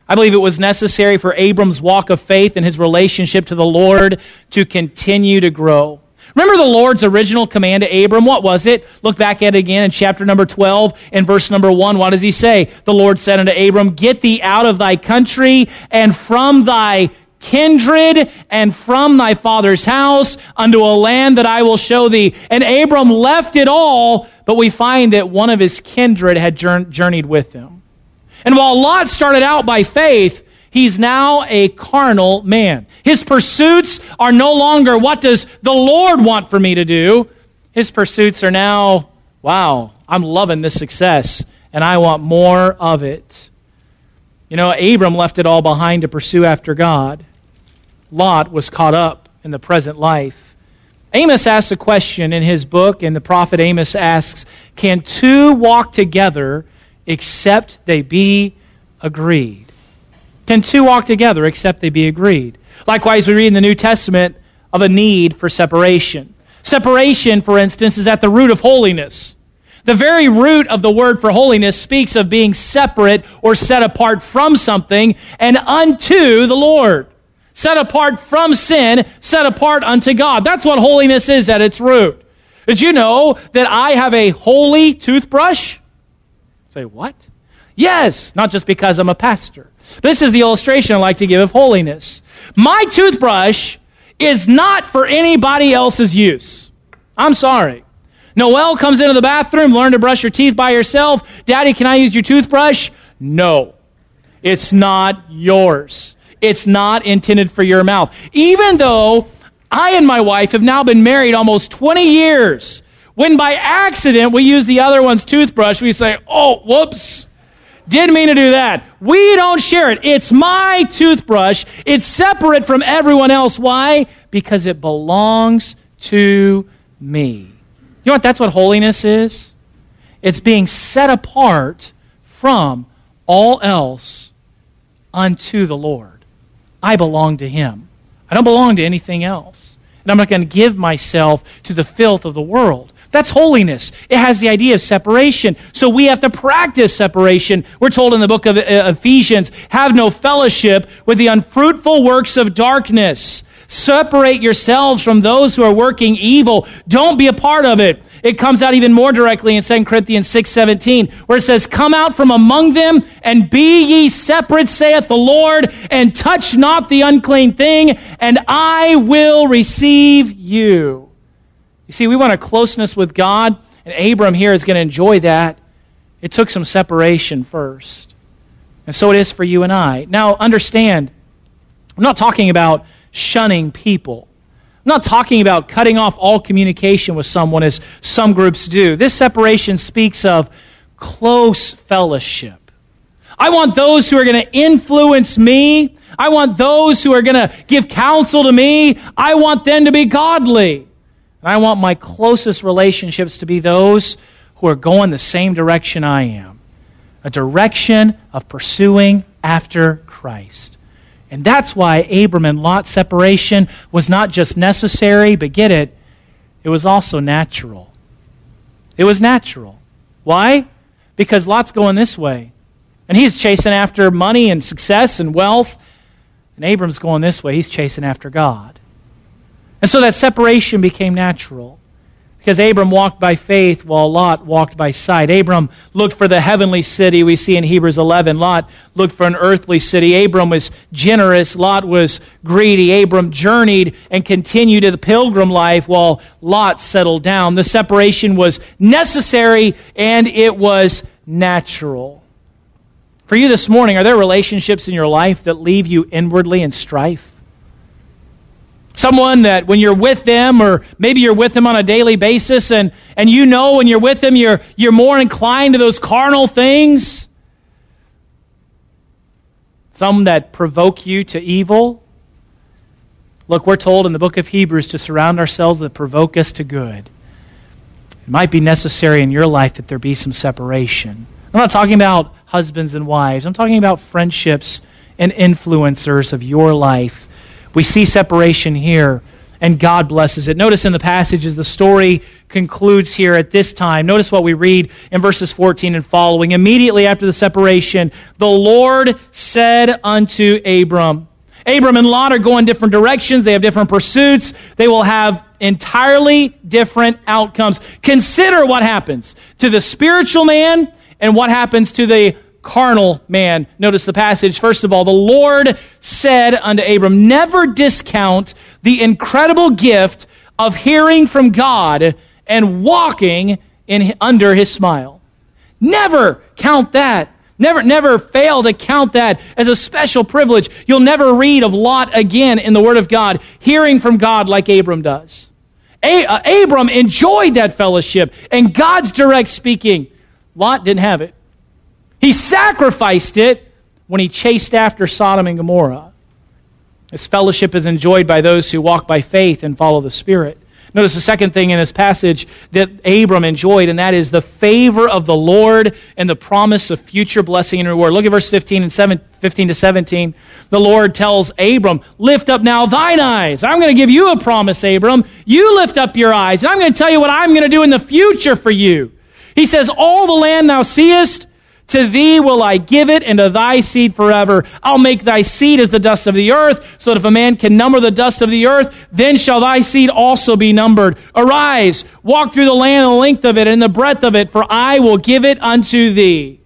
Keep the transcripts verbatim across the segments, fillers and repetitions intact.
I believe it was necessary for Abram's walk of faith and his relationship to the Lord to continue to grow. Remember the Lord's original command to Abram? What was it? Look back at it again in chapter number twelve and verse number one. What does he say? The Lord said unto Abram, get thee out of thy country and from thy kindred and from thy father's house unto a land that I will show thee. And Abram left it all, but we find that one of his kindred had journeyed with him. And while Lot started out by faith, he's now a carnal man. His pursuits are no longer, what does the Lord want for me to do? His pursuits are now, wow, I'm loving this success, and I want more of it. You know, Abram left it all behind to pursue after God. Lot was caught up in the present life. Amos asks a question in his book, and the prophet Amos asks, can two walk together except they be agreed? Can two walk together except they be agreed? Likewise, we read in the New Testament of a need for separation. Separation, for instance, is at the root of holiness. The very root of the word for holiness speaks of being separate or set apart from something and unto the Lord. Set apart from sin, set apart unto God. That's what holiness is at its root. Did you know that I have a holy toothbrush? Say, what? Yes, not just because I'm a pastor. This is the illustration I like to give of holiness. My toothbrush is not for anybody else's use. I'm sorry. Noelle comes into the bathroom, learn to brush your teeth by yourself. Daddy, can I use your toothbrush? No. It's not yours. It's not intended for your mouth. Even though I and my wife have now been married almost twenty years, when by accident we use the other one's toothbrush, we say, oh, whoops, didn't mean to do that. We don't share it. It's my toothbrush. It's separate from everyone else. Why? Because it belongs to me. You know what? That's what holiness is. It's being set apart from all else unto the Lord. I belong to Him. I don't belong to anything else. And I'm not going to give myself to the filth of the world. That's holiness. It has the idea of separation. So we have to practice separation. We're told in the book of Ephesians, have no fellowship with the unfruitful works of darkness. Separate yourselves from those who are working evil. Don't be a part of it. It comes out even more directly in Second Corinthians six seventeen, where it says, come out from among them, and be ye separate, saith the Lord, and touch not the unclean thing, and I will receive you. You see, we want a closeness with God, and Abram here is going to enjoy that. It took some separation first. And so it is for you and I. Now, understand, I'm not talking about shunning people. I'm not talking about cutting off all communication with someone as some groups do. This separation speaks of close fellowship. I want those who are going to influence me. I want those who are going to give counsel to me. I want them to be godly. And I want my closest relationships to be those who are going the same direction I am. A direction of pursuing after Christ. And that's why Abram and Lot's separation was not just necessary, but get it, it was also natural. It was natural. Why? Because Lot's going this way. And he's chasing after money and success and wealth. And Abram's going this way. He's chasing after God. And so that separation became natural. Because Abram walked by faith while Lot walked by sight. Abram looked for the heavenly city we see in Hebrews eleven. Lot looked for an earthly city. Abram was generous. Lot was greedy. Abram journeyed and continued to the pilgrim life while Lot settled down. The separation was necessary and it was natural. For you this morning, are there relationships in your life that leave you inwardly in strife? Someone that when you're with them, or maybe you're with them on a daily basis, and, and you know when you're with them, you're, you're more inclined to those carnal things. Some that provoke you to evil. Look, we're told in the book of Hebrews to surround ourselves that provoke us to good. It might be necessary in your life that there be some separation. I'm not talking about husbands and wives. I'm talking about friendships and influencers of your life. We see separation here. and God blesses it. Notice in the passage as the story concludes here at this time, notice what we read in verses fourteen and following. Immediately after the separation, the Lord said unto Abram. Abram and Lot are going different directions. They have different pursuits. They will have entirely different outcomes. Consider what happens to the spiritual man and what happens to the carnal man. Notice the passage. First of all, the Lord said unto Abram, never discount the incredible gift of hearing from God and walking in under His smile. Never count that. Never, never fail to count that as a special privilege. You'll never read of Lot again in the Word of God, hearing from God like Abram does. A- uh, Abram enjoyed that fellowship and God's direct speaking. Lot didn't have it. He sacrificed it when he chased after Sodom and Gomorrah. This fellowship is enjoyed by those who walk by faith and follow the Spirit. Notice the second thing in this passage that Abram enjoyed, and that is the favor of the Lord and the promise of future blessing and reward. Look at verse fifteen and seven, fifteen to seventeen. The Lord tells Abram, lift up now thine eyes. I'm going to give you a promise, Abram. You lift up your eyes, and I'm going to tell you what I'm going to do in the future for you. He says, all the land thou seest, to thee will I give it, and to thy seed forever. I'll make thy seed as the dust of the earth, so that if a man can number the dust of the earth, then shall thy seed also be numbered. Arise, walk through the land the length of it and the breadth of it, for I will give it unto thee.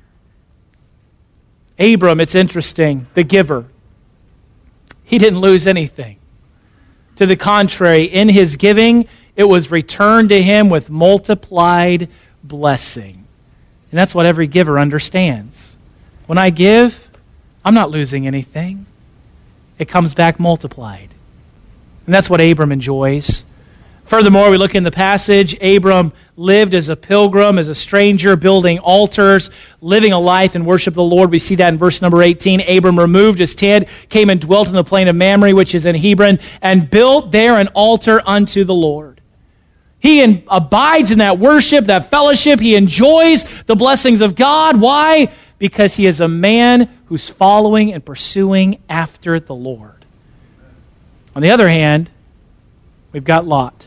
Abram, it's interesting, the giver, he didn't lose anything. To the contrary, in his giving, it was returned to him with multiplied blessing. And that's what every giver understands. When I give, I'm not losing anything. It comes back multiplied. And that's what Abram enjoys. Furthermore, we look in the passage, Abram lived as a pilgrim, as a stranger, building altars, living a life in worship of the Lord. We see that in verse number eighteen. Abram removed his tent, came and dwelt in the plain of Mamre, which is in Hebron, and built there an altar unto the Lord. He in, abides in that worship, that fellowship. He enjoys the blessings of God. Why? Because he is a man who's following and pursuing after the Lord. On the other hand, we've got Lot.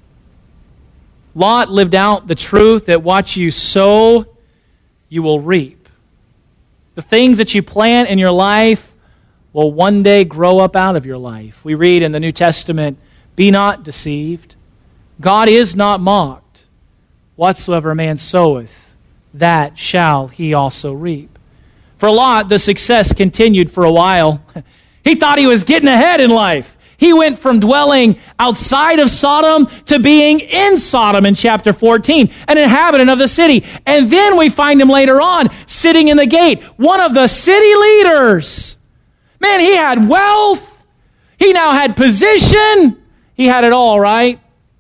Lot lived out the truth that what you sow, you will reap. The things that you plant in your life will one day grow up out of your life. We read in the New Testament, be not deceived. God is not mocked. Whatsoever a man soweth, that shall he also reap. For Lot, the success continued for a while. He thought he was getting ahead in life. He went from dwelling outside of Sodom to being in Sodom in chapter fourteen, an inhabitant of the city. And then we find him later on sitting in the gate, one of the city leaders. Man, he had wealth. He now had position. He had it all, right?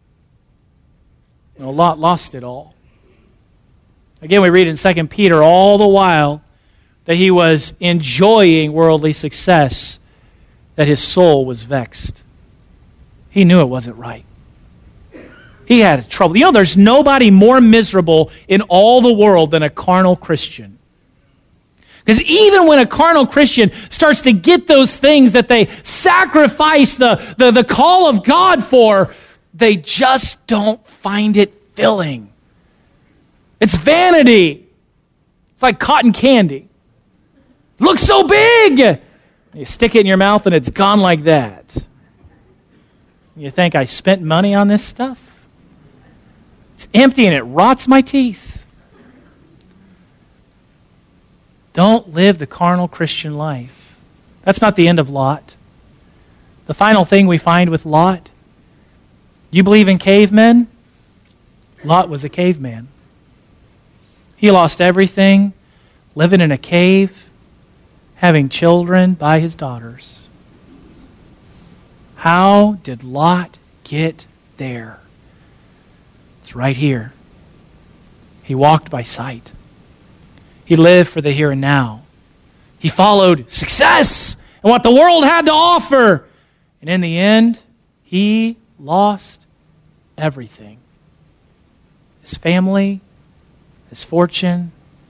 No, Lot lost it all. Again, we read in Second Peter all the while that he was enjoying worldly success, that his soul was vexed. He knew it wasn't right. He had trouble. You know, there's nobody more miserable in all the world than a carnal Christian. Because even when a carnal Christian starts to get those things that they sacrifice the, the, the call of God for, they just don't find it filling. It's vanity. It's like cotton candy. It looks so big. You stick it in your mouth and it's gone like that. You think, I spent money on this stuff? It's empty and it rots my teeth. Don't live the carnal Christian life. That's not the end of Lot. The final thing we find with Lot, you believe in cavemen? Lot was a caveman. He lost everything, living in a cave, having children by his daughters. How did Lot get there? It's right here. He walked by sight. He lived for the here and now. He followed success and what the world had to offer. And in the end, he lost everything. His family, his fortune.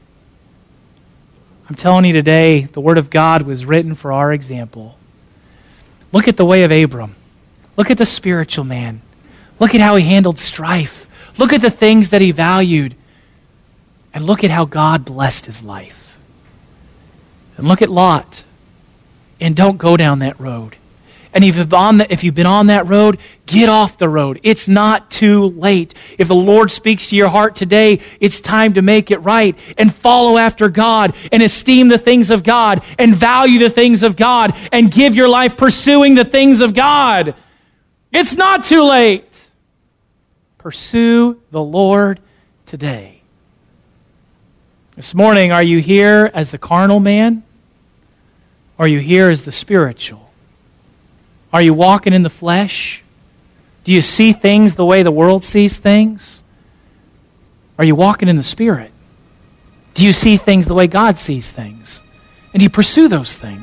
I'm telling you today, the Word of God was written for our example. Look at the way of Abram. Look at the spiritual man. Look at how he handled strife. Look at the things that he valued. And look at how God blessed his life. And look at Lot. And don't go down that road. And if you've, on the, if you've been on that road, get off the road. It's not too late. If the Lord speaks to your heart today, it's time to make it right and follow after God and esteem the things of God and value the things of God and give your life pursuing the things of God. It's not too late. Pursue the Lord today. This morning, are you here as the carnal man? Or are you here as the spiritual? Are you walking in the flesh? Do you see things the way the world sees things? Are you walking in the Spirit? Do you see things the way God sees things? And do you pursue those things?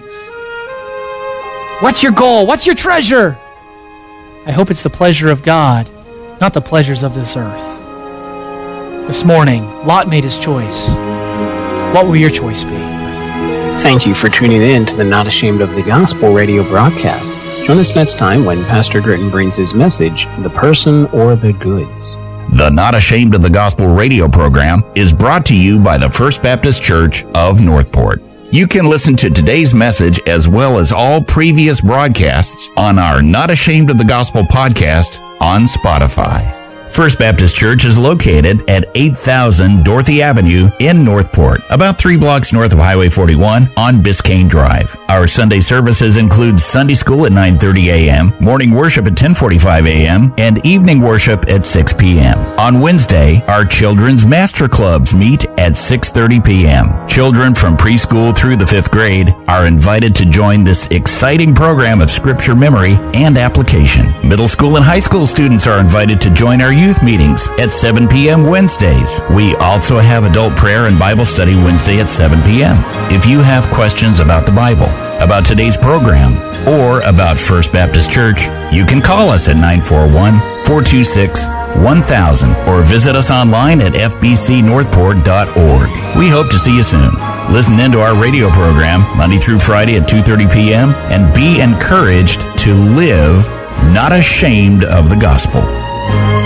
What's your goal? What's your treasure? I hope it's the pleasure of God, not the pleasures of this earth. This morning, Lot made his choice. What will your choice be? Thank you for tuning in to the Not Ashamed of the Gospel radio broadcast. Join us next time when Pastor Gritton brings his message, The Person or the Goods. The Not Ashamed of the Gospel radio program is brought to you by the First Baptist Church of Northport. You can listen to today's message as well as all previous broadcasts on our Not Ashamed of the Gospel podcast on Spotify. First Baptist Church is located at eight thousand Dorothy Avenue in Northport, about three blocks north of Highway forty-one on Biscayne Drive. Our Sunday services include Sunday school at nine thirty a.m., morning worship at ten forty-five a.m., and evening worship at six p.m. On Wednesday, our children's master clubs meet at six thirty p.m. Children from preschool through the fifth grade are invited to join this exciting program of scripture memory and application. Middle school and high school students are invited to join our youth meetings at seven p.m. Wednesdays. We also have adult prayer and Bible study Wednesday at seven p.m. If you have questions about the Bible, about today's program, or about First Baptist Church, you can call us at nine four one, four two six, one thousand or visit us online at f b c northport dot org. We hope to see you soon. Listen in to our radio program Monday through Friday at two thirty p.m. and be encouraged to live not ashamed of the gospel.